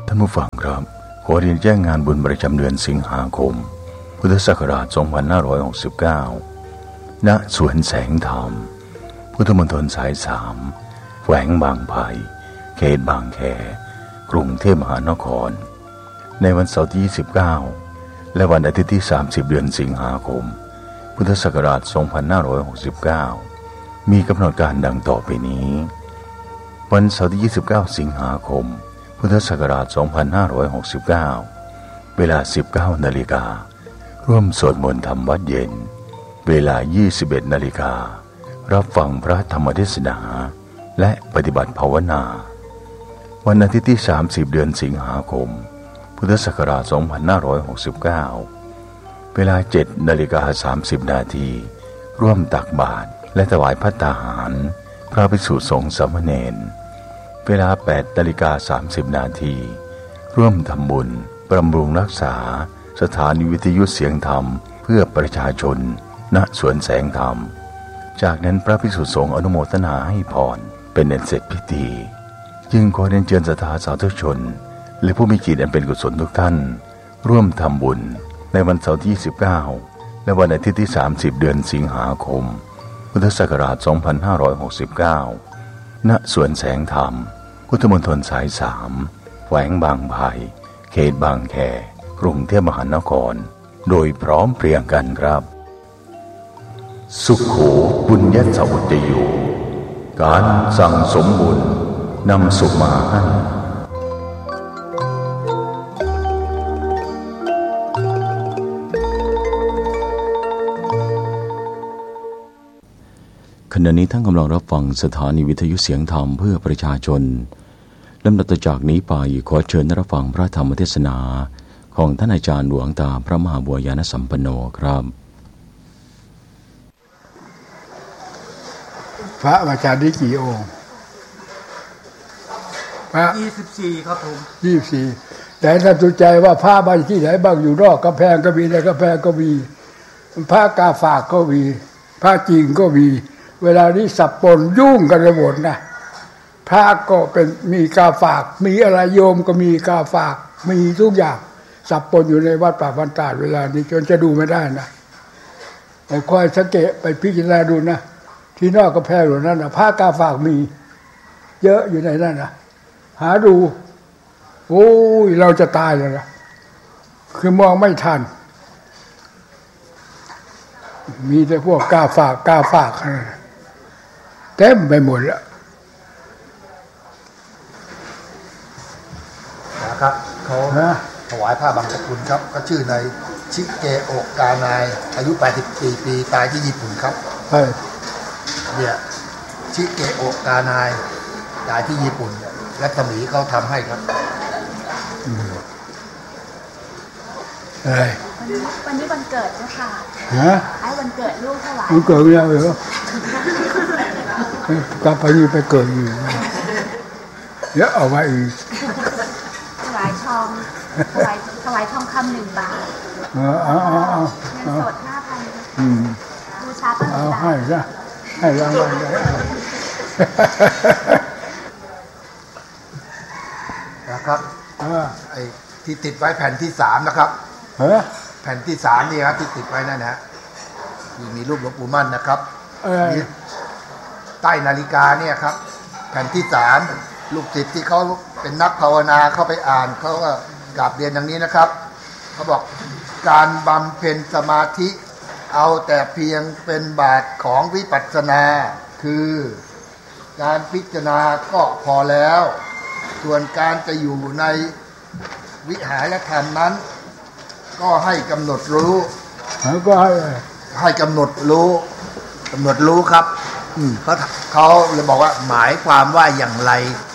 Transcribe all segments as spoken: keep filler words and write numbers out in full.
ท่านผู้ฟังครับขอเรียนแจ้งงานบุญประจำเดือนสิงหาคมพุทธศักราชสองพันห้าร้อยหกสิบเก้าณสวนแสงธรรมพุทธมณฑลสายสามแขวงบางไผ่เขตบางแคกรุงเทพมหานครในวันเสาร์ที่ยี่สิบเก้าและวันอาทิตย์ที่สามสิบเดือนสิงหาคมพุทธศักราชสองพันห้าร้อยหกสิบเก้ามีกำหนดการดังต่อไปนี้วันเสาร์ที่ยี่สิบเก้าสิงหาคมพุทธศักราชสองพันห้าร้อยหกสิบเก้าเวลา สิบเก้านาฬิกา ร่วมสวดมนต์ธรรมวัดเย็นเวลา ยี่สิบเอ็ดนาฬิกา รับฟังพระธรรมเทศนาและปฏิบัติภาวนาวันอาทิตย์ที่สามสิบเดือนสิงหาคมพุทธศักราชสองพันห้าร้อยหกสิบเก้าเวลา เจ็ดนาฬิกาสามสิบนาที ร่วมตักบาตรและถวายภัตตาหารพระภิกษุสงฆ์สามเณรเวลา แปดนาฬิกาสามสิบนาที ร่วมทำบุญบำรุงรักษาสถานีวิทยุเสียงธรรมเพื่อประชาชนณสวนแสงธรรมจากนั้นพระภิกษุสงฆ์อนุโมทนาให้พรเป็นอันเสร็จพิธีจึงขอเรียนเชิญศรัทธาสาธุชนและผู้มีจิตอันเป็นกุศลทุกท่านร่วมทำบุญในวันเสาร์ที่ยี่สิบเก้าและวันอาทิตย์ที่สามสิบเดือนสิงหาคมพุทธศักราชสองพันห้าร้อยหกสิบเก้าณสวนแสงธรรมพุทธมณฑลสายสามแขวงบางไผ่เขตบางแคกรุงเทพมหานครโดยพร้อมเพรียงกันครับสุขโขปุญญสวัจโยการสั่งสมบุญนำสุขมาให้ขณะนี้ท่านกำลังรับฟังสถานีวิทยุเสียงธรรมเพื่อประชาชนลำดับต่อจากนี้ไปขอเชิญรับฟังพระธรรมเทศนาของท่านอาจารย์หลวงตาพระมหาบัวยานสัมปันโนครับพระอาจารย์นี่กี่องค์พระยี่สิบสี่ครับผมยี่สิบสี่แต่ท่านสนใจว่าพระบ้านที่ไหนบ้างอยู่นอกกำแพงก็มีในกำแพงก็มีพระกาฝากก็มีพระจริงก็มีเวลานี้สับปนยุ่งกันไปหมดนะพระก็เป็นมีกาฝากมีอะไรโยมก็มีกาฝากมีทุกอย่างสับปนอยู่ในวัดป่าพันตาดเวลานี้จนจะดูไม่ได้นะแต่คอยสังเกตไปพิจารณาดูนะที่นอกกำแพงเหล่านั้นนะพระกาฝากมีเยอะอยู่ในนั้นนะหาดูโอ้ยเราจะตายแล้วนะคือมองไม่ทันมีแต่พวกกาฝากกาฝากเต็มไปหมดแล้วนะครับเขาถวายผ้าบังสกุลครับก็ชื่อในชิเกโอกานายอายุแปดสิบสี่ปีตายที่ญี่ปุ่นครับเนี่ยชิเกโอกานายตายที่ญี่ปุ่นรัศมีเขาทำให้ครับอะไรวันนี้วันเกิดเจ้าค่ะฮะไอ้วันเกิดลูกเท่าไหร่วันเกิดไม่ได้เหรอกลับไปนี่ไปเกิดอยู่เดี๋ยวเอาไว้อีกถวายทองถวายถวายทองคำหนึ่งบาทเออเอาเอาเอาเงินสดห้าพันอืมบูชาพระเอาให้ซะให้รางวัลเลยนะครับไอ้ที่ติดไว้แผ่นที่สามนะครับแผ่นที่สามนี่ครับที่ติดไว้นั่นนะมีรูปหลวงปู่มั่นนะครับใต้นาฬิกาเนี่ยครับแผ่นที่สามลูกศิษย์ที่เขาเป็นนักภาวนาเข้าไปอ่านเขาก็กราบเรียนอย่างนี้นะครับเขาบอกการบำเพ็ญสมาธิเอาแต่เพียงเป็นบาทของวิปัสสนาคือการพิจารณาก็พอแล้วส่วนการจะอยู่ในวิหารธรรมนั้นก็ให้กำหนดรู้ก็ให้ให้กำหนดรู้กำหนดรู้ครับเขาเขาเลยบอกว่าหมายความว่าอย่างไร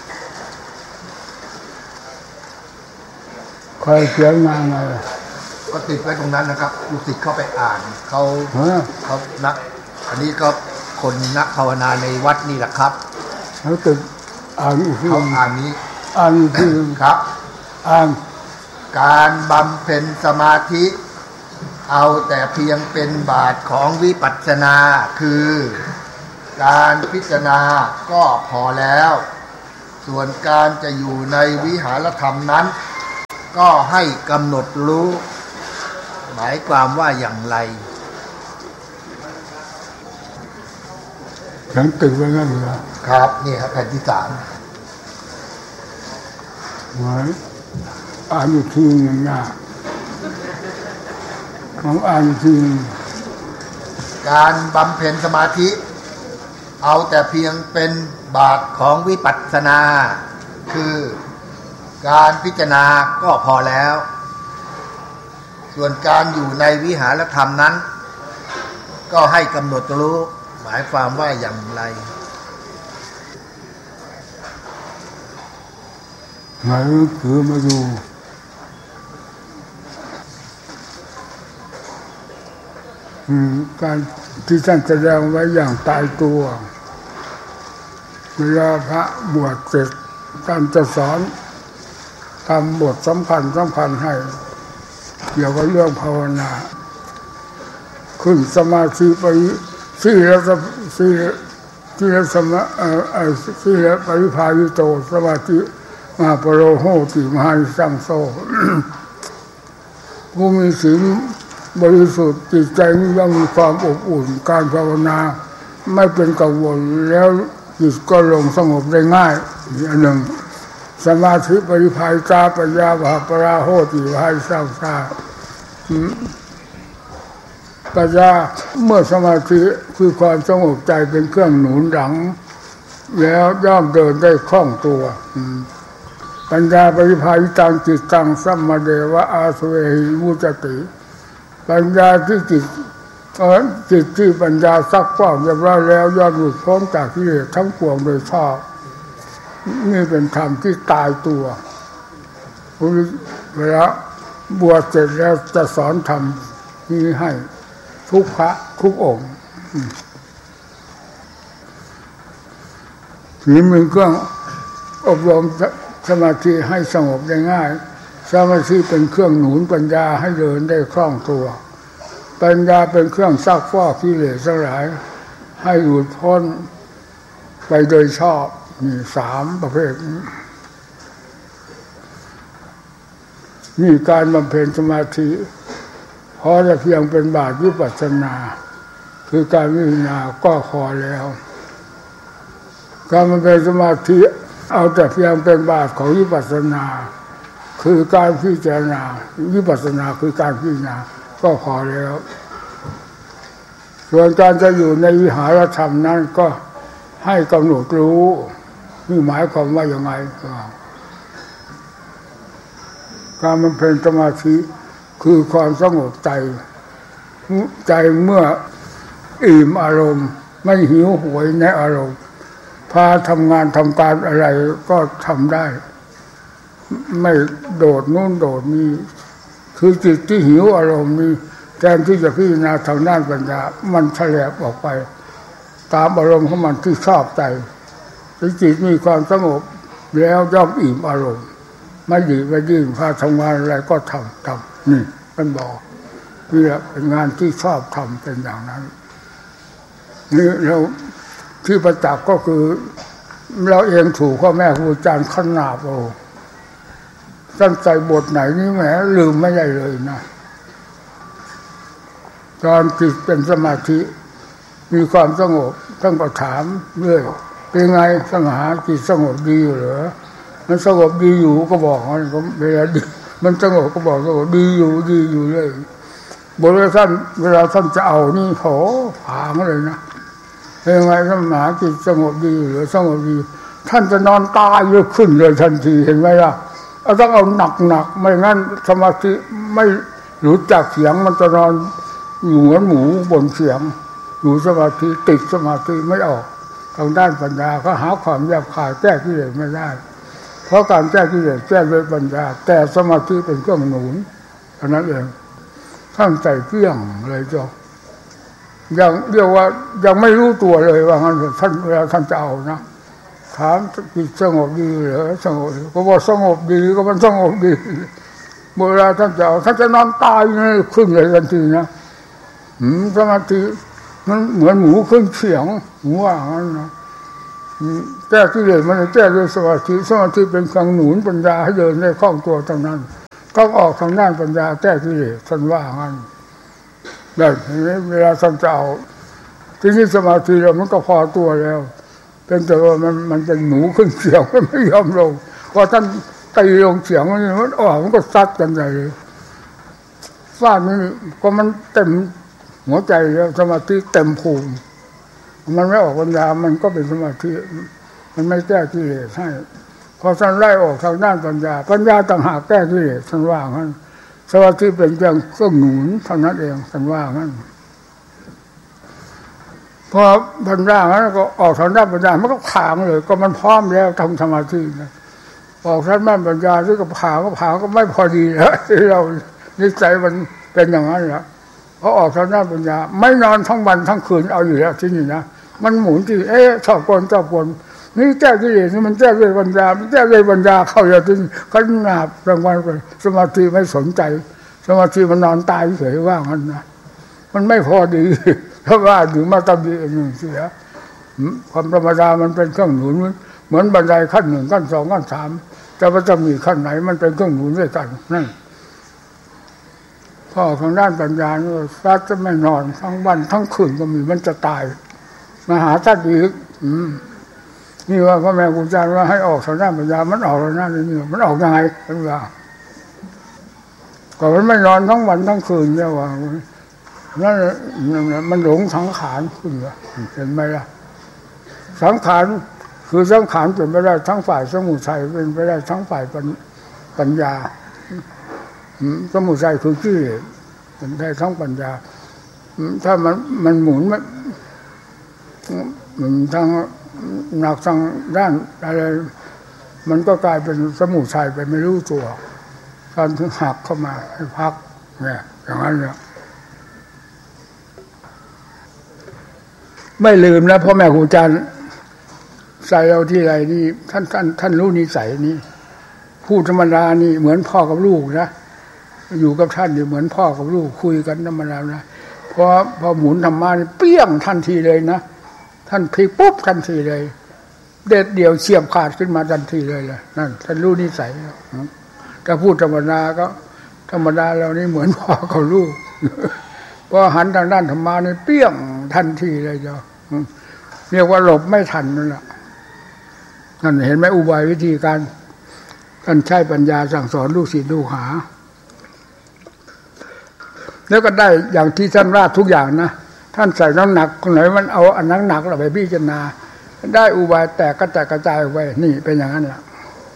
ใครเขียนงานอะไรก็ติดไว้ตรงนั้นนะครับลูกศิษย์เข้าไปอ่านเขาเขานักอันนี้ก็คนนักภาวนาในวัดนี่แหละครับเขาติดอ่านเขาอ่านนี้อ่านคือครับอ่านการบำเพ็ญสมาธิเอาแต่เพียงเป็นบาทของวิปัสสนาคือการพิจารณาก็พอแล้วส่วนการจะอยู่ในวิหารธรรมนั้นก็ให้กำหนดรู้หมายความว่าอย่างไรฉันตึกไว้งั้นเหรอครับนี่ครับแผ่นที่สามหมายอ่านอีกทีหนึ่งนะของอ่านอีกทีการบำเพ็ญสมาธิเอาแต่เพียงเป็นบาทของวิปัสสนาคือการพิจารณาก็พอแล้วส่วนการอยู่ในวิหารธรรมนั้นก็ให้กำหนดรู้หมายความว่าอย่างไรหมายถือมาดูการที่ท่านแสดงไว้อย่างตายตัวเวลาพระบวชเสร็จท่านจะสอนทำบทสำคัญสำคัญให้เกี่ยวกับเรื่องภาวนาขึ้นสมาธิไปสี่แล้วสี่สี่แล้วสมาเอ่อสี่แล้วปริภาวิโตสมาธิมาปโรโหติมหานิสังโสผู้มีศีลบริสุทธิ์จิตใจยังมีความอบอุ่นการภาวนาไม่เป็นกังวลแล้วจิตก็ลงสงบได้ง่ายอันหนึ่งสมาธิปริภาจาปัญญาภาปราโหติวายสังสาปัญญาเมื่อสมาธิคือความสงบใจเป็นเครื่องหนุนหลังแล้วย่อมเดินได้คล่องตัวปัญญาปริภาวิตังจิตตังสัมมาเดวะอาสเวหิมุจติปัญญาที่จิตจิตที่ปัญญาซักฟอกเรียบร้อยแล้วย่อมหลุดพ้นจากกิเลสทั้งปวงโดยชอบนี่เป็นธรรมที่ตายตัวเวลาบวชเสร็จแล้วจะสอนธรรมนี้ให้ทุกพระทุกองค์นี่มีเครื่องอบรมสมาธิให้สงบได้ง่ายสมาธิเป็นเครื่องหนุนปัญญาให้เดินได้คล่องตัวปัญญาเป็นเครื่องซักฟอกกิเลสทั้งหลายให้หลุดพ้นไปโดยชอบมีสามประเภทนี่การบำเพ็ญสมาธิพอจะเพียงเป็นบาทวิปัสสนาคือการพิจารณาก็พอแล้วการบำเพ็ญสมาธิเอาแต่เพียงเป็นบาทของวิปัสสนาคือการพิจารณาวิปัสสนาคือการพิจารณาก็พอแล้วส่วนการจะอยู่ในวิหารธรรมนั้นก็ให้กำหนดรู้นี่หมายความว่าอย่างไรการบำเพ็ญสมาธิคือความสงบใจใจเมื่ออิ่มอารมณ์ไม่หิวโหยในอารมณ์พาทำงานทำการอะไรก็ทำได้ไม่โดดนู่นโดดนี่คือจิตที่หิวอารมณ์นี้แทนที่จะพิจารณาทางด้านปัญญามันแฉลบออกไปตามอารมณ์ของมันที่ชอบใจจิตมีความสงบแล้วย่อมอิ่มอารมณ์ไม่ดีไม่ยิ่งพาทำงานอะไรก็ทำทำนี่มันบอกนี่แหละเป็นงานที่ชอบทำเป็นอย่างนั้นนี่เราที่ประจักษ์ก็คือเราเองถูกพ่อแม่ครูอาจารย์ขนาบเอาตั้งใจบทไหนนี่แหมลืมไม่ได้เลยนะตอนจิตเป็นสมาธิมีความสงบต้องก็ถามเรื่อยเป็นไงสังหารจิตสงบดีอยู่เหรอมันสงบดีอยู่ก็บอกมันก็เวลาดีมันสงบก็บอกสงบดีอยู่ดีอยู่เลยบทท่านเวลาท่านจะเอานี่โหผางเลยนะเป็นไงสังหารจิตสงบดีอยู่เหรอสงบดีท่านจะนอนตายเลยขึ้นเลยทันทีเห็นไหมล่ะเอาต้องเอาหนักหนักไม่งั้นสมาธิไม่รู้จักเสียงมันจะนอนอยู่เหมือนหมูบนเสียงอยู่สมาธิติดสมาธิไม่ออกทางด้านปัญญาก็หาความแยบคายแก้กิเลสไม่ได้เพราะการแก้กิเลสแก้ด้วยปัญญาแต่สมาธิเป็นเครื่องหนุนเท่านั้นเองท่านใจเกลี้ยงเลยจ้ะยังเรียกว่ายังไม่รู้ตัวเลยว่างั้นท่านเวลาท่านจะเอานะถามจิตสงบดีเหรอสงบก็บอกสงบดีก็มันสงบดีเวลาท่านจะเอาท่านจะนอนตายนี่ขึ้นเลยทันทีนะหืมสมาธิมันเหมือนหมูขึ้นเสียงหมูว่างั้นนะแก้กิเลสมันแก้ด้วยสมาธิสมาธิเป็นเครื่องหนุนปัญญาให้เดินได้คล่องตัวเท่านั้นต้องออกทางด้านปัญญาแก้กิเลสท่านว่างั้นได้เวลาท่านจะเอาที่นี่สมาธิเรามันก็พอตัวแล้วเป็นแต่ว่ามันมันเป็นหนูขึ้นเสียงมันไม่ยอมลงพอท่านตีลงเสียงมันออกมันก็ซัดกันใหญ่ฟาดมันก็มันเต็มหัวใจแล้วสมาธิเต็มภูมิมันไม่ออกปัญญามันก็เป็นสมาธิมันไม่แก้กิเลสให้พอท่านไล่ออกทางด้านปัญญาปัญญาต่างหากแก้กิเลสท่านว่างั้นสมาธิเป็นเพียงเครื่องหนุนเท่านั้นเองท่านว่างั้นพอปัญญางั้นก็ออกทางด้านปัญญามันก็ผางเลยก็มันพร้อมแล้วทำสมาธินะออกทางด้านปัญญาที่ก็ผางก็ผางก็ไม่พอดีแล้วที่เรานิสัยมันเป็นอย่างนั้นแหละพอออกทางด้านปัญญาไม่นอนทั้งวันทั้งคืนเอาอยู่แล้วที่นี่นะมันหมุนที่เอ๊ะชอบคนชอบคนนี่แก้กิเลสมันแก้ด้วยปัญญามันแก้ด้วยปัญญาเข้าอย่างที่ขันหนาบรางวัลไปสมาธิไม่สนใจสมาธิมันนอนตายเฉยว่างั้นนะมันไม่พอดีเพราะว่าถึงมาตำดีเองเสียความธรรมดามันเป็นเครื่องหนุนเหมือนบันไดขั้นหนึ่งขั้นสองขั้นสามแต่ว่าจะมีขั้นไหนมันเป็นเครื่องหนุนด้วยกันนั่นพอทางด้านปัญญาเนี่ยซัดจะไม่นอนทั้งวันทั้งคืนก็มีมันจะตายมาหาท่านอีกนี่ว่าพ่อแม่ครูอาจารย์ว่าให้ออกทางด้านปัญญามันออกทางด้านนี้มันออกยังไงท่านว่าก็มันไม่นอนทั้งวันทั้งคืนเนี่ยว่านั่นมันหลงสังขารขึ้นวะเห็นไหมล่ะสังขารคือสังขารเป็นไปได้ทั้งฝ่ายสมุทัยเป็นไปได้ทั้งฝ่ายปัญญาสมุทัยคือกิเลสเป็นได้ทั้งปัญญาถ้ามันมันหมุนมันมันทางหนักทางด้านอะไรมันก็กลายเป็นสมุทัยไปไม่รู้ตัวการถึงหักเข้ามาให้พักเนี่ยอย่างนั้นเนี่ยไม่ลืมนะพ่อแม่ครูอาจารย์ใส่เราที่ไรนี่ท่านท่านท่านรู้นิสัยนี้พูดธรรมดานี่เหมือนพ่อกับลูกนะอยู่กับท่านนี่เหมือนพ่อกับลูกคุยกันธรรมดานะพอพอหมุนธรรมะนี่เปี้ยงทันทีเลยนะท่านพลิกปุ๊บทันทีเลยเด็ดเดี่ยวเฉียบขาดขึ้นมาทันทีเลยล่ะนั่นท่านรู้นิสัยถ้าพูดธรรมดาก็ธรรมดาเรานี่เหมือนพ่อกับลูกพอหันทางด้านธรรมะนี่เปี้ยงทันทีเลยจ้ะเรียกว่าหลบไม่ทันนั่นแหละนั่นเห็นไหมอุบายวิธีการท่านใช้ปัญญาสั่งสอนลูกศิษย์ลูกหาแล้วก็ได้อย่างที่ท่านว่าทุกอย่างนะท่านใส่น้ำหนักคนไหนมันเอาอันนั้นหนักเราไปพิจารณาได้อุบายแตกกระจายกระจายไว้นี่เป็นอย่างนั้นแหละ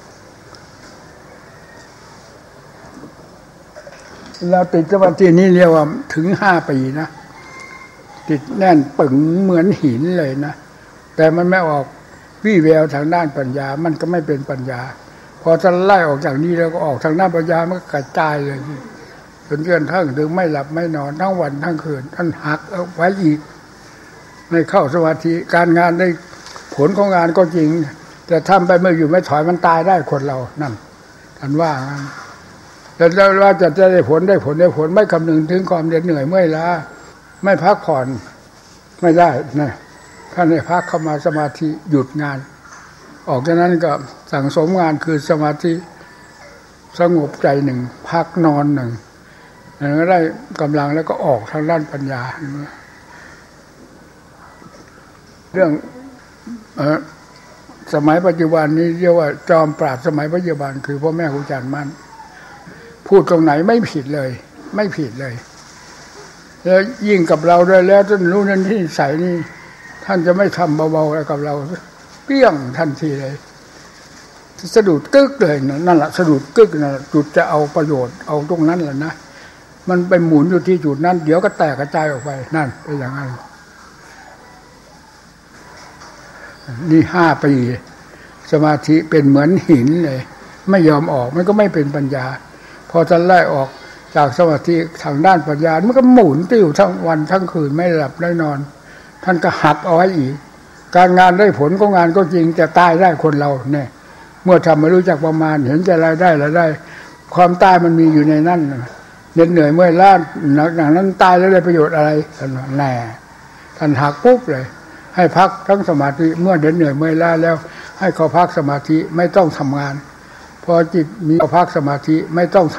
เราติดสมาธินี้เรียกว่าถึงห้าปีนะติดแน่นปึงเหมือนหินเลยนะแต่มันไม่ออกวี่แววทางด้านปัญญามันก็ไม่เป็นปัญญาพอท่านไล่ออกจากนี้แล้วก็ออกทางด้านปัญญามันก็กระจายเลยจนเกินทั้งถึงไม่หลับไม่นอนทั้งวันทั้งคืนท่านหักเอาไว้อีกไม่เข้าสมาธิการงานได้ผลของงานก็จริงแต่ทำไปไม่อยู่ไม่ถอยมันตายได้คนเรานั่นท่านว่างั้นแต่ว่าจะจะได้ผลได้ผลได้ผลไม่คำนึงถึงความเหน็ดเหนื่อยเมื่อยล้าไม่พักผ่อนไม่ได้นะท่านให้พักเข้ามาสมาธิหยุดงานออกจากนั้นก็สั่งสมงานคือสมาธิสงบใจหนึ่งพักนอนหนึ่งแล้วก็ได้กำลังแล้วก็ออกทางด้านปัญญาเรื่องเออสมัยปัจจุบันนี้เรียกว่าจอมปราชญ์สมัยปัจจุบันคือพ่อแม่ครูอาจารย์มั่นพูดตรงไหนไม่ผิดเลยไม่ผิดเลยแล้วยิ่งกับเราด้วยแล้วท่านรู้นั่นที่ใส่นี่ท่านจะไม่ทำเบาๆอะไรกับเราเปี้ยงทันทีเลยสะดุดกึกเลยนะนั่นแหละสะดุดกึกนะจุดจะเอาประโยชน์เอาตรงนั้นแหละนะมันไปหมุนอยู่ที่จุดนั้นเดี๋ยวก็แตกกระจายออกไปนั่นเป็นอย่างนั้นนี่ห้าปีสมาธิเป็นเหมือนหินเลยไม่ยอมออกมันก็ไม่เป็นปัญญาพอท่านไล่ออกจากสมาธิทางด้านปัญญามันก็หมุนติ้วทั้งวันทั้งคืนไม่หลับไม่นอนท่านก็หักเอาไว้อีกการงานได้ผลก็งานก็จริงแต่ตายได้คนเราเนี่ยเมื่อทำไม่รู้จักประมาณเห็นใจรายได้รายได้ความตายมันมีอยู่ในนั้นเหน็ดเหนื่อยเมื่อยล้าหนักๆนั้นตายแล้วได้ประโยชน์อะไรท่านแน่ท่านหักปุ๊บเลยให้พักทั้งสมาธิเมื่อเดินเหนื่อยเมื่อยล้าแล้วให้เขาพักสมาธิไม่ต้องทำงานพอจิตมีเขาพักสมาธิไม่ต้อง